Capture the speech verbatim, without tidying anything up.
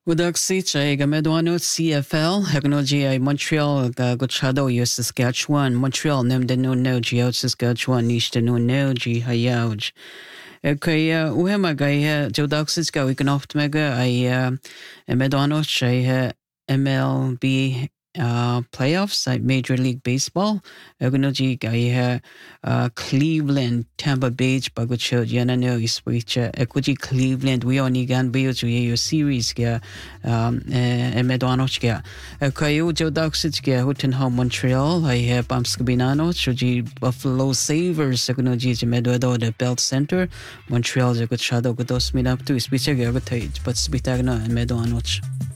Udaksi chay Gameduano C F L, Hagnoji ay Montreal Gachado yo Saskatchewan, Montreal nem de no no out Saskatchewan nish de no no ji hayauj. Okay, uhema gaya Jodaksis ga we can oft mega ay Meduano chay M L B uh, playoffs at Major League Baseball. Hagnoji gaya uh, Cleveland, Tampa Bay, Bagucho, Yanano, Iswicha, Equity Cleveland, we only gan Bayo to your series, ga, um, a Medonochga. A Kayo Jodoxitga, Huttenham, Montreal, I have Bamskabinano, Shoji Buffalo Savers, Sagunoji, Medodo, the Belt Center, Montreal, the good shadow, good dos mean up to Iswicha, but Spitagna and Medonoch.